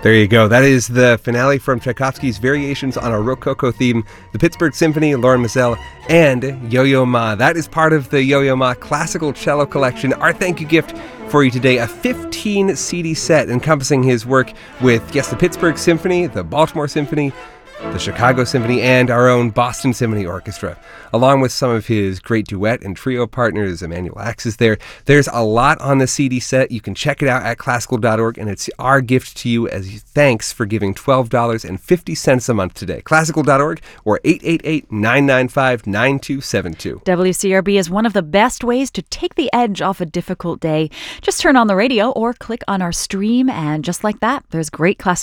There you go. That is the finale from Tchaikovsky's Variations on a Rococo Theme, the Pittsburgh Symphony, Lauren Mazel, and Yo-Yo Ma. That is part of the Yo-Yo Ma Classical Cello Collection. Our thank you gift for you today, a 15 CD set encompassing his work with, the Pittsburgh Symphony, the Baltimore Symphony, the Chicago Symphony, and our own Boston Symphony Orchestra, along with some of his great duet and trio partners. Emanuel Ax is there. There's a lot on the CD set. You can check it out at classical.org, and it's our gift to you as thanks for giving $12.50 a month today. Classical.org or 888-995-9272. WCRB is one of the best ways to take the edge off a difficult day. Just turn on the radio or click on our stream, and just like that, there's great classical